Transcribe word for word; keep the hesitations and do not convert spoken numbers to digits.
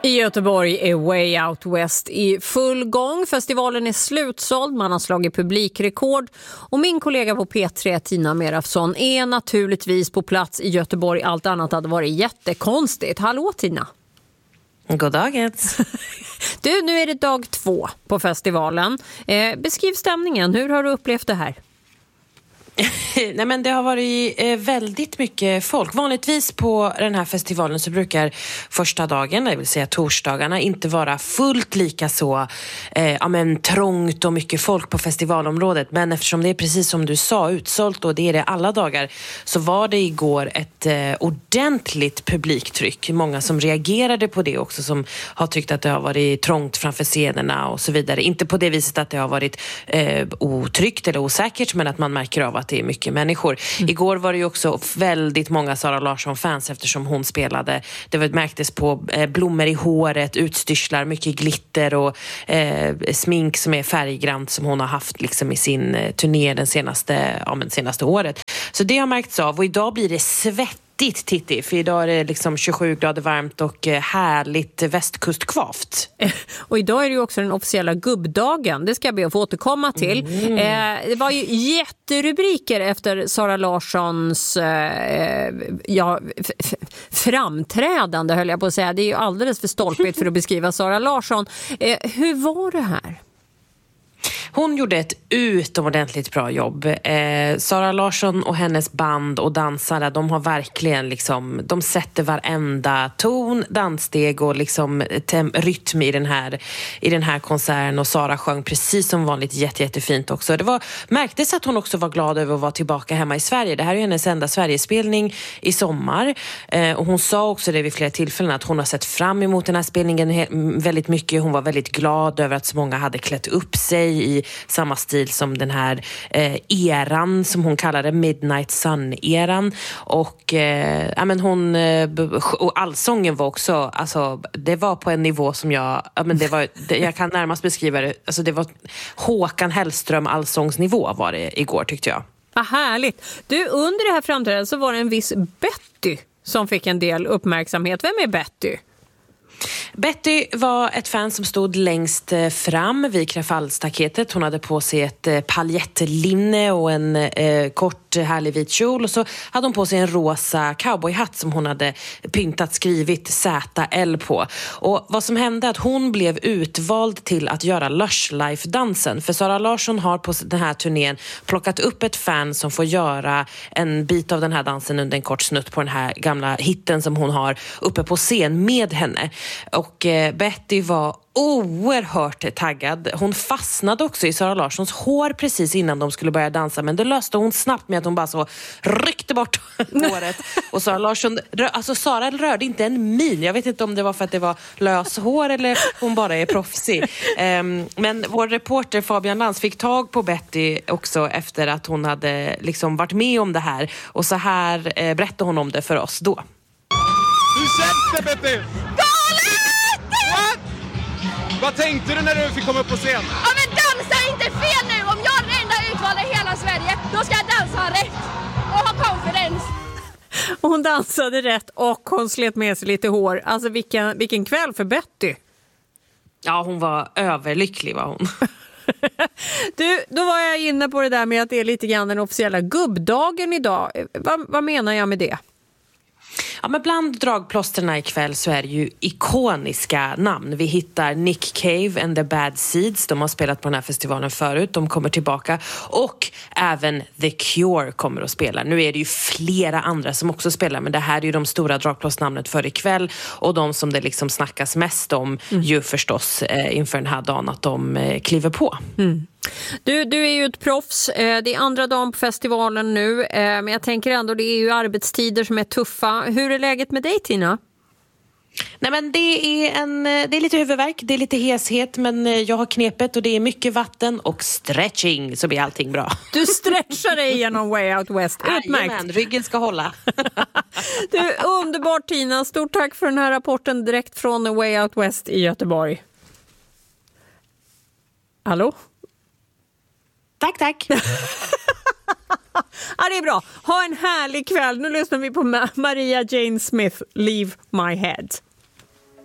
I Göteborg är Way Out West i full gång. Festivalen är slutsåld, man har slagit publikrekord. Och min kollega på P tre, Tina Merafsson, är naturligtvis på plats i Göteborg. Allt annat hade varit jättekonstigt. Hallå Tina! God dagens. Du, nu är det dag två på festivalen. Eh, beskriv stämningen. Hur har du upplevt det här? Nej, men det har varit eh, väldigt mycket folk. Vanligtvis på den här festivalen så brukar första dagen, det vill säga torsdagarna, inte vara fullt lika så eh, ja, men, trångt och mycket folk på festivalområdet. Men eftersom det är precis som du sa, utsålt, och det är det alla dagar, så var det igår ett eh, ordentligt publiktryck. Många som reagerade på det också, som har tyckt att det har varit trångt framför scenerna och så vidare. Inte på det viset att det har varit eh, otryggt eller osäkert, men att man märker av att det är mycket människor. Mm. Igår var det ju också väldigt många Sara Larsson-fans eftersom hon spelade. Det var, märktes på eh, blommor i håret, utstyrslar, mycket glitter och eh, smink som är färggrant som hon har haft liksom i sin eh, turné den senaste, ja, men senaste året. Så det har märkts av, och idag blir det svett. Titti, för idag är det liksom tjugosju grader varmt och härligt västkustkvavt. Och idag är det ju också den officiella gubbdagen. Det ska jag be att få återkomma till. Mm. Eh, det var ju jätterubriker efter Sara Larssons eh, ja, f- f- framträdande, höll jag på att säga. Det är ju alldeles för stolpigt för att beskriva Sara Larsson. Eh, hur var det här? Hon gjorde ett utomordentligt bra jobb. Eh, Sara Larsson och hennes band och dansare, de har verkligen liksom, de sätter varenda ton, danssteg och liksom tem- rytm i den här i den här konserten, och Sara sjöng precis som vanligt jätte, jättefint också. Det var, märktes att hon också var glad över att vara tillbaka hemma i Sverige. Det här är ju hennes enda Sverigespelning i sommar. Eh, och hon sa också det vid flera tillfällen att hon har sett fram emot den här spelningen he- väldigt mycket. Hon var väldigt glad över att så många hade klätt upp sig i samma stil som den här eh, eran som hon kallade Midnight Sun-eran, och eh, ja, men hon eh, och allsången var också, alltså det var på en nivå som jag ja, men det var, det, jag kan närmast beskriva det, alltså det var Håkan Hellström allsångsnivå var det igår, tyckte jag. Vad härligt. Du, under det här framträdandet så var det en viss Betty som fick en del uppmärksamhet. Vem är Betty? Betty var ett fan som stod längst fram vid krafallstaketet. Hon hade på sig ett paljettlinne och en eh, kort härlig vit kjol, och så hade hon på sig en rosa cowboyhatt som hon hade pyntat, skrivit Z L på. Och vad som hände är att hon blev utvald till att göra Lush Life-dansen. För Sara Larsson har på den här turnén plockat upp ett fan som får göra en bit av den här dansen under en kort snutt på den här gamla hitten som hon har uppe på scen med henne. Och eh, Betty var oerhört taggad. Hon fastnade också i Sara Larssons hår precis innan de skulle börja dansa, men det löste hon snabbt med att hon bara så ryckte bort håret. Och Sara Larsson, alltså Sara rörde inte en min. Jag vet inte om det var för att det var lös hår eller hon bara är proffsig. Um, men vår reporter Fabian Lantz fick tag på Betty också efter att hon hade liksom varit med om det här, och så här eh, berättade hon om det för oss då. Hur känns det, Betty? Galet! What? Vad tänkte du när du fick komma upp på scen? Ja, men dansa är inte fel nu! Om jag är den enda utvalda i hela Sverige, då ska jag dansa rätt och ha confidence. Hon dansade rätt och hon slet med sig lite hår. Alltså vilken, vilken kväll för Betty. Ja, hon var överlycklig, var hon. Du, då var jag inne på det där med att det är lite grann den officiella gubbdagen idag. Va, vad menar jag med det? Ja, men bland dragplåsterna ikväll så är det ju ikoniska namn. Vi hittar Nick Cave and the Bad Seeds. De har spelat på den här festivalen förut. De kommer tillbaka. Och även The Cure kommer att spela. Nu är det ju flera andra som också spelar, men det här är ju de stora dragplåtsnamnet för ikväll. Och de som det liksom snackas mest om mm. ju förstås eh, inför den här dagen att de eh, kliver på. Mm. Du, du är ju ett proffs. Det är andra dagen på festivalen nu, men jag tänker ändå det är ju arbetstider som är tuffa. Hur är läget med dig, Tina? Nej, men det är, en, det är lite huvudvärk, det är lite heshet, men jag har knepet och det är mycket vatten och stretching, så blir allting bra. Du stretchar dig genom Way Out West. Utmärkt. Jajamän, ryggen ska hålla. Du, underbart, Tina. Stort tack för den här rapporten direkt från Way Out West i Göteborg. Hallå? Tack, tack. Ja, det är bra. Ha en härlig kväll. Nu lyssnar vi på Maria Jane Smith, Leave My Head.